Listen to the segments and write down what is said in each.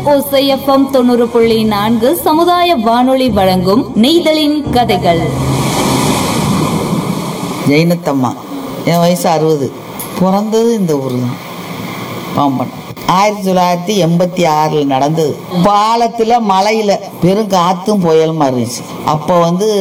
ஓசை எஃப்எம் 90.4 சமுதாய வானொலி வழங்கும் நெய்தலின் கதைகள். ஜெயினத்தம்மா, என் வயசு 60. பிறந்தது இந்த ஊர் தான், பாம்பன். 1986 நடந்தது. பாலத்தில் மலையில் பெரும் காற்றும் புயலுமா இருந்துச்சு. அப்போ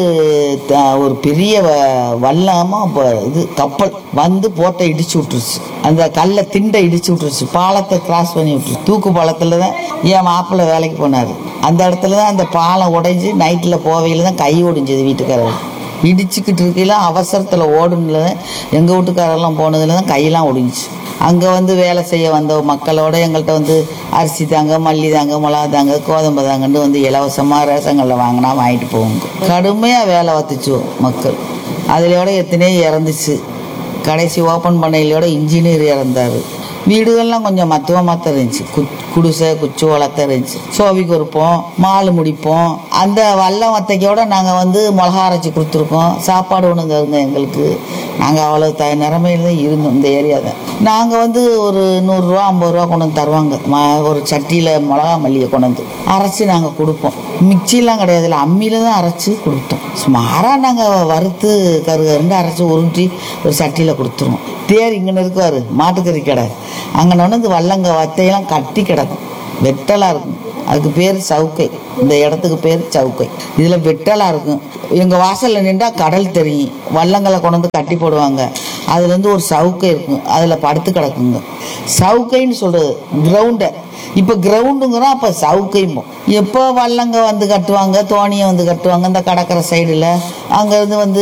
ஒரு பெரிய வல்லமாக இப்போ இது கப்பல் வந்து போட்டை இடிச்சு விட்டுருச்சு. அந்த கல்லை திண்டை இடிச்சு விட்டுருச்சு. பாலத்தை கிராஸ் பண்ணி விட்டுருச்சு. தூக்கு பாலத்தில் தான் என் மாப்பிள்ளை வேலைக்கு போனார். அந்த இடத்துல தான் அந்த பாலம் உடைஞ்சி நைட்டில் போவையில் தான் கை ஒடிஞ்சது. வீட்டுக்காரர் இடிச்சுக்கிட்டு இருக்கையில அவசரத்தில் ஓடுனதுல எங்கள் வீட்டுக்காரெல்லாம் போனதுல தான் கையெல்லாம் ஒடிஞ்சிச்சு. அங்கே வேலை செய்ய வந்த மக்களோட எங்கள்கிட்ட அரிசி தாங்க, மல்லி தாங்க, மிளகா தாங்க, கோதம்பு தாங்கன்னு இலவசமாக ரேஷங்களில் வாங்கினா வாங்கிட்டு போவோங்க. கடுமையாக வேலை பார்த்துச்சு மக்கள். அதிலோட எத்தனையோ இறந்துச்சு. கடைசி ஓப்பன் பண்ணையிலோட இன்ஜினியர் இறந்தார். வீடுகள்லாம் கொஞ்சம் மத்துவமாக இருந்துச்சு. குடிசை குச்சி வளர்த்த இருந்துச்சு. சோவிக்கு இருப்போம், மால் முடிப்போம். அந்த வல்லம் வத்தைக்கோட நாங்கள் மிளகா அரைச்சி கொடுத்துருக்கோம். சாப்பாடு ஒன்று தருங்க எங்களுக்கு. நாங்கள் அவ்வளோ நிறமையில தான் இருந்தோம் இந்த ஏரியா தான். நாங்கள் ஒரு 100 ரூபா 50 ரூபா கொண்டு வந்து தருவாங்க. ஒரு சட்டியில் மிளகா மல்லியை கொண்டு வந்து அரைச்சி நாங்கள் கொடுப்போம். மிக்சிலாம் கிடையாது, இல்லை அம்மியில் தான் அரைச்சி கொடுத்தோம். சுமாராக நாங்கள் வறுத்து கருகருண்டு அரைச்சி உருட்டி ஒரு சட்டியில் கொடுத்துருவோம். தேர் இங்கன்னு இருக்குவார், மாட்டுக்கறி கடை. அங்கே வல்லங்க வத்தையெல்லாம் கட்டி கிடக்கும், வெட்டலாக இருக்கும். அதுக்கு பேர் சவுக்கை. இந்த இடத்துக்கு பேர் சவுக்கை. இதில் வெட்டலாக இருக்கும். எங்கள் வாசலில் நின்றால் கடல் தெரியும். வல்லங்களை கொண்டு வந்து கட்டி போடுவாங்க. அதுலேருந்து ஒரு சவுக்கை இருக்கும், அதில் படுத்து கிடக்குங்க. சவுக்கைன்னு சொல்கிறது கிரவுண்டை. இப்போ கிரவுண்டுங்கிறோம், அப்போ சவுக்கையும். எப்போ வல்லங்க கட்டுவாங்க, தோணியை கட்டுவாங்க இந்த கடற்கரை சைடில். அங்கேருந்து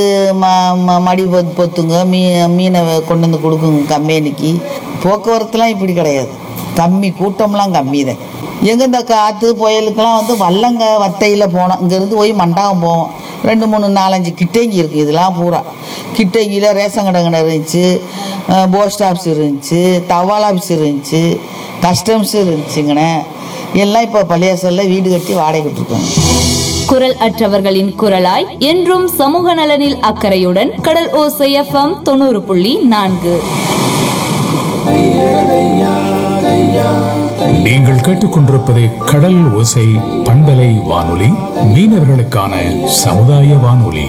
மடி பொத்துங்க, மீனை கொண்டு வந்து கொடுக்குங்க கம்பெனிக்கு. போக்குவரத்துலாம் இப்படி கிடையாது, கம்மி, கூட்டம்லாம் கம்மி தான். எங்கே இந்த காற்று புயலுக்கெல்லாம் வல்லங்க வத்தையில் போனோம். இங்கேருந்து போய் மண்டபம் போவோம். 2 3 4 5 கிட்டங்கி இருக்குது. இதெல்லாம் பூரா கிட்டங்கியில் ரேஷன் கடை இருந்துச்சு, போஸ்ட் ஆஃபீஸ் இருந்துச்சு, தபால் ஆஃபீஸ் இருந்துச்சு, கஸ்டம்ஸ் இருந்துச்சுங்கண்ணே. எல்லாம் இப்போ பள்ளியாசலில் வீடு கட்டி வாடகை விட்டுருக்காங்க. குரல் அற்றவர்களின் குரலாய் என்றும் சமூக நலனில் அக்கறையுடன் கடல் ஓசை எஃப்எம் 90.4. நீங்கள் கேட்டுக்கொண்டிருப்பது கடல் ஓசை பண்பலை வானொலி, மீனவர்களுக்கான சமுதாய வானொலி.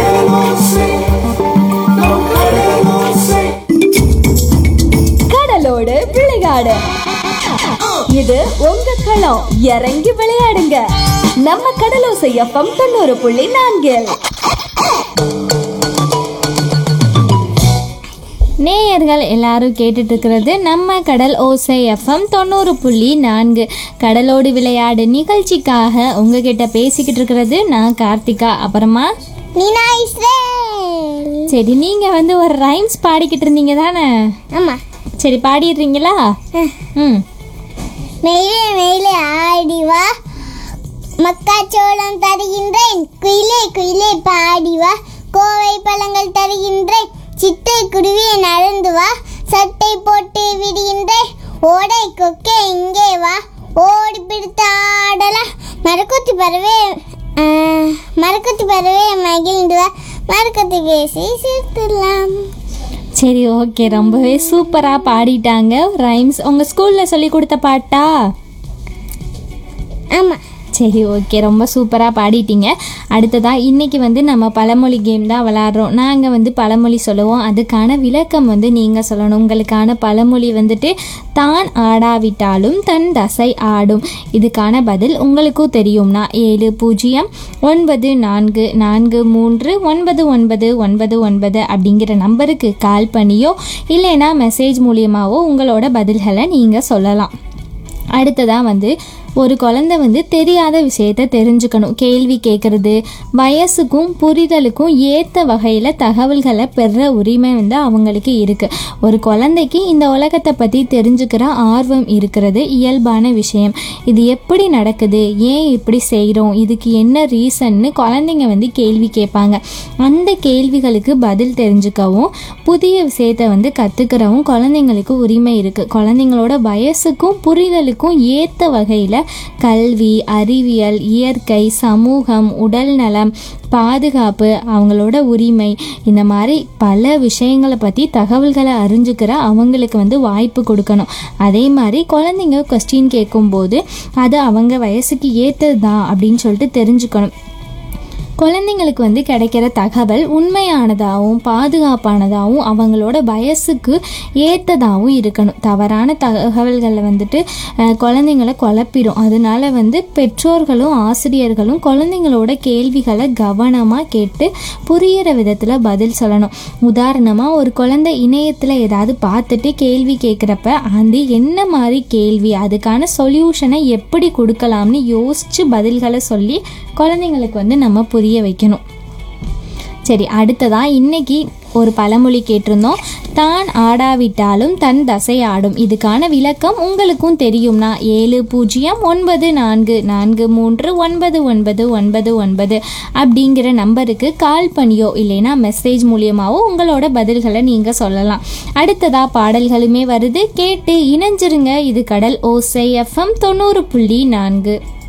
கடலோடு விளையாடு, இது உங்க களம். இறங்கி விளையாடுங்க. நம்ம கடலோசை எஃப்எம் 90.4. நேயர்கள் எல்லாரும் கேட்டுட்டு இருக்கிறது நம்ம கடல் ஓசை எஃப்எம் 90.4 கடலோடு விளையாடு நிகழ்ச்சிக்காக உங்ககிட்ட பேசிக்கிட்டு இருக்கிறது நான் கார்த்திகா, அப்புறமா சரி, நீங்க ஒரு ரைம்ஸ் பாடிக்கிட்டு இருந்தீங்க தானே? ஆமா. சரி, பாடிடுறீங்களா? மேலே மேலே ஆடிவா, மக்காச்சோளம் தருகின்றேன், குயிலே குயிலே பாடிவா, கோவை பழங்கள் தருகின்றேன், சிட்டை குருவியை நடந்து வா, சட்டை போட்டு விடுகின்றேன், ஓடை கொக்கே இங்கே வா, ஓடி பிடித்து ஆடலாம், மரக்குத்தி பறவை மகிழ்ந்து வா, மரக்குத்தி பேசி சிரித்துடலாம். சரி, ஓகே, ரொம்பவே சூப்பராக பாடிட்டாங்க. ரைம்ஸ் உங்கள் ஸ்கூலில் சொல்லி கொடுத்த பாட்டா? ஆமாம். சரி, ஓகே, ரொம்ப சூப்பராக பாடிட்டீங்க. அடுத்ததாக இன்றைக்கி நம்ம பழமொழி கேம் தான் விளாட்றோம். நாங்கள் பழமொழி சொல்லுவோம், அதுக்கான விளக்கம் நீங்கள் சொல்லணும். உங்களுக்கான பழமொழி தான் ஆடாவிட்டாலும் தன் தசை ஆடும். இதுக்கான பதில் உங்களுக்கும் தெரியும்னா 700444399999 அப்படிங்கிற நம்பருக்கு கால் பண்ணியோ இல்லைன்னா மெசேஜ் மூலியமாகவோ உங்களோட பதில்களை நீங்கள் சொல்லலாம். அடுத்ததாக ஒரு குழந்தை தெரியாத விஷயத்தை தெரிஞ்சுக்கணும். கேள்வி கேட்குறது, வயசுக்கும் புரிதலுக்கும் ஏற்ற வகையில் தகவல்களை பெற உரிமை அவங்களுக்கு இருக்குது. ஒரு குழந்தைக்கு இந்த உலகத்தை பற்றி தெரிஞ்சுக்கிற ஆர்வம் இருக்கிறது இயல்பான விஷயம். இது எப்படி நடக்குது, ஏன் இப்படி செய்கிறோம், இதுக்கு என்ன ரீசன்னு குழந்தைங்க கேள்வி கேட்பாங்க. அந்த கேள்விகளுக்கு பதில் தெரிஞ்சுக்கவும் புதிய விஷயத்தை கற்றுக்கிறவும் குழந்தைங்களுக்கு உரிமை இருக்குது. குழந்தைங்களோட வயசுக்கும் புரிதலுக்கும் ஏற்ற வகையில் கல்வி, அறிவியல், இயற்கை, சமூகம், உடல் நலம், பாதுகாப்பு, அவங்களோட உரிமை, இந்த மாதிரி பல விஷயங்களை பற்றி தகவல்களை அறிஞ்சுக்கிற அவங்களுக்கு வந்து வாய்ப்பு கொடுக்கணும். அதே மாதிரி குழந்தைங்க கொஸ்டின் கேட்கும்போது அது அவங்க வயசுக்கு ஏற்றது தான் அப்படின்னு சொல்லிட்டு தெரிஞ்சுக்கணும். குழந்தைங்களுக்கு வந்து கிடைக்கிற தகவல் உண்மையானதாகவும் பாதுகாப்பானதாகவும் அவங்களோட வயசுக்கு ஏற்றதாகவும் இருக்கணும். தவறான தகவல்களை வந்துட்டு குழந்தைங்களை குழப்பிடும். அதனால வந்து பெற்றோர்களும் ஆசிரியர்களும் குழந்தைங்களோட கேள்விகளை கவனமாக கேட்டு புரியிற விதத்தில் பதில் சொல்லணும். உதாரணமாக ஒரு குழந்தை இணையத்தில் ஏதாவது பார்த்துட்டு கேள்வி கேட்குறப்ப அது என்ன மாதிரி கேள்வி, அதுக்கான சொல்யூஷனை எப்படி கொடுக்கலாம்னு யோசித்து பதில்களை சொல்லி குழந்தைங்களுக்கு வந்து நம்ம புரிய வைக்கணும். சரி, அடுத்ததான் இன்னைக்கு ஒரு பழமொழி கேட்டிருந்தோம். தான் ஆடாவிட்டாலும் தன் தசை ஆடும். இதுக்கான விளக்கம் உங்களுக்கும் தெரியும்னா 7004439999 அப்படிங்கிற நம்பருக்கு கால் பண்ணியோ இல்லைன்னா மெசேஜ் மூலியமாவோ உங்களோட பதில்களை நீங்கள் சொல்லலாம். அடுத்ததா பாடல்களுமே வருது, கேட்டு இணைஞ்சிருங்க. இது கடல் ஓசை FM 90.4.